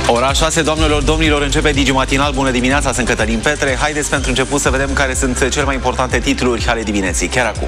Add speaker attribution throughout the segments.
Speaker 1: Ora 6, doamnelor, domnilor, începe Digimatinal. Bună dimineața, sunt Cătălin Petre. Haideți pentru început să vedem care sunt cele mai importante titluri ale dimineții, chiar acum.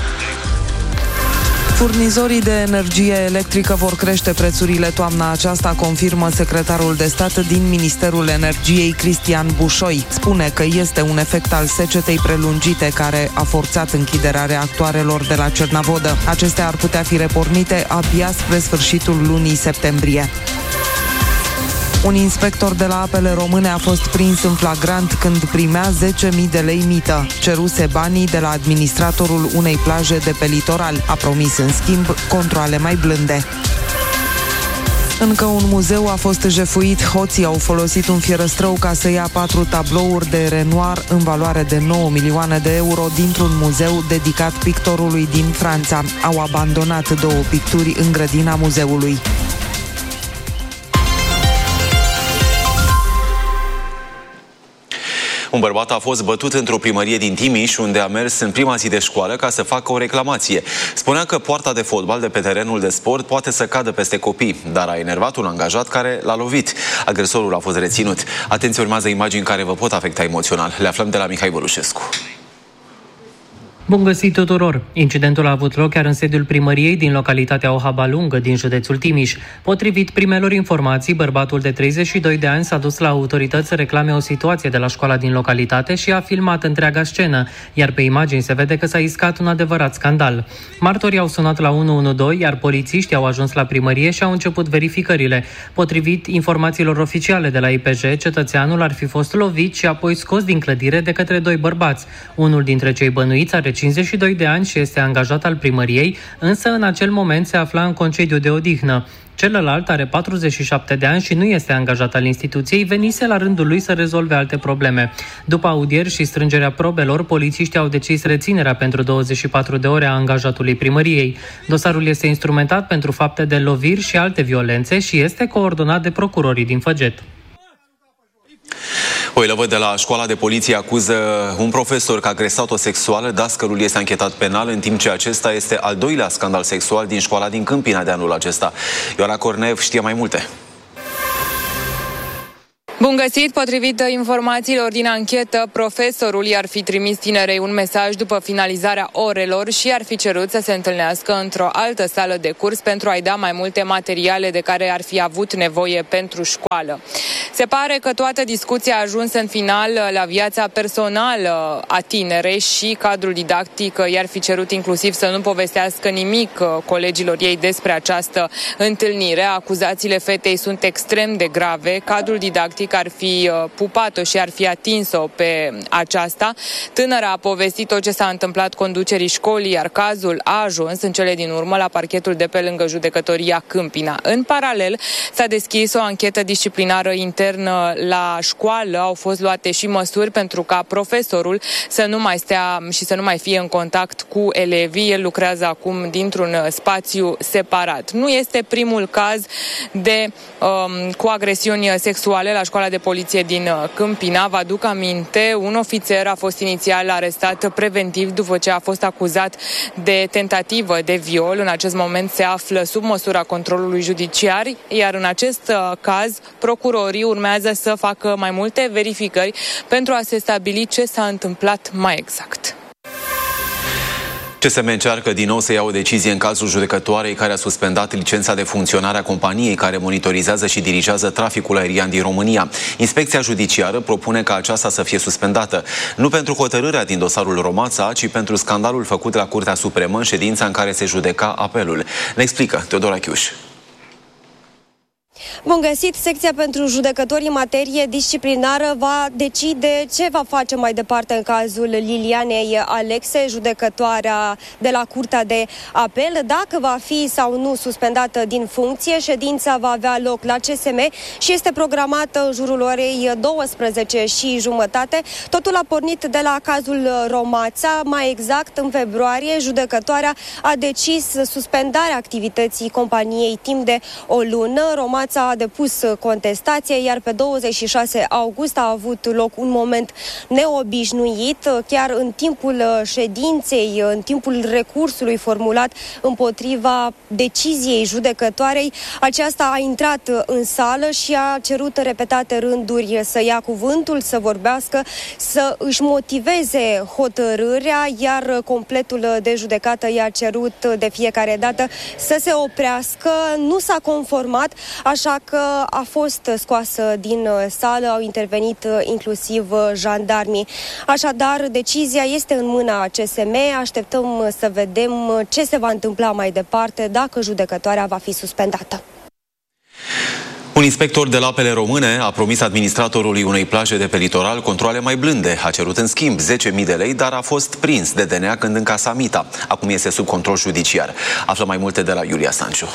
Speaker 2: Furnizorii de energie electrică vor crește prețurile toamna aceasta, confirmă secretarul de stat din Ministerul Energiei, Cristian Bușoi. Spune că este un efect al secetei prelungite care a forțat închiderea reactoarelor de la Cernavodă. Acestea ar putea fi repornite abia spre sfârșitul lunii septembrie. Un inspector de la Apele Române a fost prins în flagrant când primea 10.000 de lei mită. Ceruse banii de la administratorul unei plaje de pe litoral. A promis, în schimb, controale mai blânde. Încă un muzeu a fost jefuit. Hoții au folosit un fierăstrău ca să ia 4 tablouri de Renoir în valoare de 9 milioane de euro dintr-un muzeu dedicat pictorului din Franța. Au abandonat 2 picturi în grădina muzeului.
Speaker 1: Un bărbat a fost bătut într-o primărie din Timiș, unde a mers în prima zi de școală ca să facă o reclamație. Spunea că poarta de fotbal de pe terenul de sport poate să cadă peste copii, dar a enervat un angajat care l-a lovit. Agresorul a fost reținut. Atenție, urmează imagini care vă pot afecta emoțional. Le aflăm de la Mihai Bălușescu.
Speaker 3: Bun găsit tuturor! Incidentul a avut loc chiar în sediul primăriei din localitatea Ohaba Lungă, din județul Timiș. Potrivit primelor informații, bărbatul de 32 de ani s-a dus la autorități să reclame o situație de la școala din localitate și a filmat întreaga scenă, iar pe imagini se vede că s-a iscat un adevărat scandal. Martorii au sunat la 112, iar polițiștii au ajuns la primărie și au început verificările. Potrivit informațiilor oficiale de la IPJ, cetățeanul ar fi fost lovit și apoi scos din clădire de către 2 bărbați. Unul dintre cei bănuiți are 52 de ani și este angajat al primăriei, însă în acel moment se afla în concediu de odihnă. Celălalt are 47 de ani și nu este angajat al instituției, venise la rândul lui să rezolve alte probleme. După audieri și strângerea probelor, polițiștii au decis reținerea pentru 24 de ore a angajatului primăriei. Dosarul este instrumentat pentru fapte de loviri și alte violențe și este coordonat de procurorii din Făget.
Speaker 1: O elevă de la școala de poliție acuză un profesor că a agresat-o sexuală. Dascălul este anchetat penal, în timp ce acesta este al 2-lea scandal sexual din școala din Câmpina de anul acesta. Ioana Cornev știe mai multe.
Speaker 4: Bun găsit! Potrivit informațiilor din anchetă, profesorul i-ar fi trimis tinerei un mesaj după finalizarea orelor și i-ar fi cerut să se întâlnească într-o altă sală de curs pentru a-i da mai multe materiale de care ar fi avut nevoie pentru școală. Se pare că toată discuția a ajuns în final la viața personală a tinerei și cadrul didactic i-ar fi cerut inclusiv să nu povestească nimic colegilor ei despre această întâlnire. Acuzațiile fetei sunt extrem de grave. Cadrul didactic ar fi pupat-o și ar fi atins-o pe aceasta. Tânăra a povestit tot ce s-a întâmplat conducerii școlii, iar cazul a ajuns în cele din urmă la parchetul de pe lângă judecătoria Câmpina. În paralel, s-a deschis o anchetă disciplinară internă la școală. Au fost luate și măsuri pentru ca profesorul să nu mai stea și să nu mai fie în contact cu elevii. El lucrează acum dintr-un spațiu separat. Nu este primul caz cu agresiuni sexuale la școala de poliție din Câmpina. Vă aduc aminte, un ofițer a fost inițial arestat preventiv după ce a fost acuzat de tentativă de viol. În acest moment se află sub măsura controlului judiciar, iar în acest caz procurorii urmează să facă mai multe verificări pentru a se stabili ce s-a întâmplat mai exact.
Speaker 1: CSM încearcă din nou să ia o decizie în cazul judecătoarei care a suspendat licența de funcționare a companiei care monitorizează și dirigează traficul aerian din România. Inspecția judiciară propune ca aceasta să fie suspendată, nu pentru hotărârea din dosarul Romața, ci pentru scandalul făcut la Curtea Supremă în ședința în care se judeca apelul. Ne explică Teodora Chiuș.
Speaker 5: Bun găsit! Secția pentru judecători în materie disciplinară va decide ce va face mai departe în cazul Lilianei Alexe, judecătoarea de la Curtea de Apel. Dacă va fi sau nu suspendată din funcție, ședința va avea loc la CSM și este programată în jurul orei 12:30. Totul a pornit de la cazul Romața. Mai exact, în februarie, judecătoarea a decis suspendarea activității companiei timp de o lună. Romața a a depus contestație, iar pe 26 august a avut loc un moment neobișnuit, chiar în timpul ședinței, în timpul recursului formulat împotriva deciziei judecătoarei. Aceasta a intrat în sală și a cerut repetate rânduri să ia cuvântul, să vorbească, să își motiveze hotărârea, iar completul de judecată i-a cerut de fiecare dată să se oprească. Nu s-a conformat, așa că a fost scoasă din sală, au intervenit inclusiv jandarmii. Așadar, decizia este în mâna CSM, așteptăm să vedem ce se va întâmpla mai departe, dacă judecătoarea va fi suspendată.
Speaker 1: Un inspector de la Apele Române a promis administratorului unei plaje de pe litoral controale mai blânde. A cerut în schimb 10.000 de lei, dar a fost prins de DNA când încasa mita. Acum este sub control judiciar. Află mai multe de la Iulia Sanciu.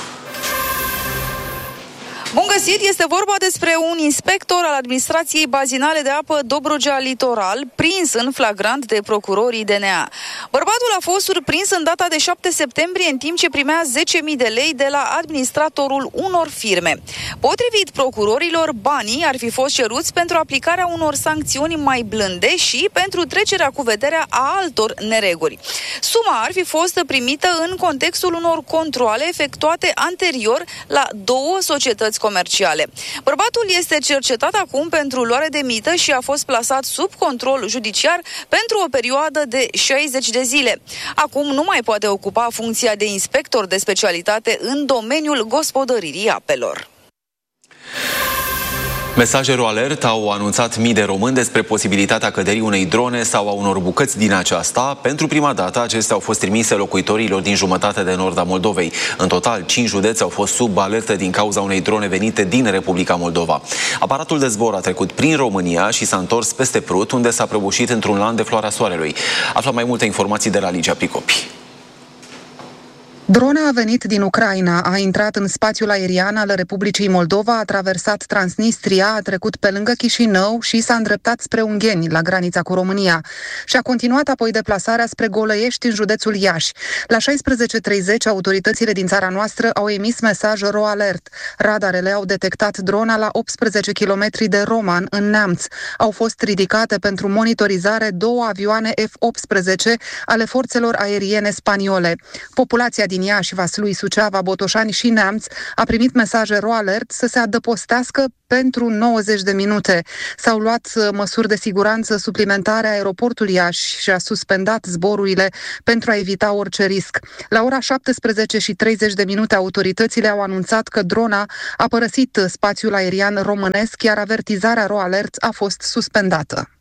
Speaker 6: Bun găsit! Este vorba despre un inspector al administrației bazinale de apă Dobrogea Litoral, prins în flagrant de procurorii DNA. Bărbatul a fost surprins în data de 7 septembrie în timp ce primea 10.000 de lei de la administratorul unor firme. Potrivit procurorilor, banii ar fi fost ceruți pentru aplicarea unor sancțiuni mai blânde și pentru trecerea cu vederea a altor nereguli. Suma ar fi fost primită în contextul unor controale efectuate anterior la 2 societăți comerciale. Bărbatul este cercetat acum pentru luare de mită și a fost plasat sub control judiciar pentru o perioadă de 60 de zile. Acum nu mai poate ocupa funcția de inspector de specialitate în domeniul gospodăririi apelor.
Speaker 1: Mesaje RoAlert au anunțat mii de români despre posibilitatea căderii unei drone sau a unor bucăți din aceasta. Pentru prima dată, acestea au fost trimise locuitorilor din jumătatea de nord a Moldovei. În total, 5 județe au fost sub alertă din cauza unei drone venite din Republica Moldova. Aparatul de zbor a trecut prin România și s-a întors peste Prut, unde s-a prăbușit într-un lan de floarea soarelui. Aflăm mai multe informații de la Ligia Pricopi.
Speaker 7: Drona a venit din Ucraina, a intrat în spațiul aerian al Republicii Moldova, a traversat Transnistria, a trecut pe lângă Chișinău și s-a îndreptat spre Ungheni, la granița cu România. Și a continuat apoi deplasarea spre Golăiești, în județul Iași. La 16:30, autoritățile din țara noastră au emis mesaj RoAlert. Radarele au detectat drona la 18 km de Roman, în Neamț. Au fost ridicate pentru monitorizare 2 avioane F-18 ale forțelor aeriene spaniole. Populația din Iași, Vaslui, Suceava, Botoșani și Neamț a primit mesaje RoAlert să se adăpostească pentru 90 de minute. S-au luat măsuri de siguranță suplimentare, aeroportul Iași și a suspendat zborurile pentru a evita orice risc. La ora 17:30 autoritățile au anunțat că drona a părăsit spațiul aerian românesc, iar avertizarea RoAlert a fost suspendată.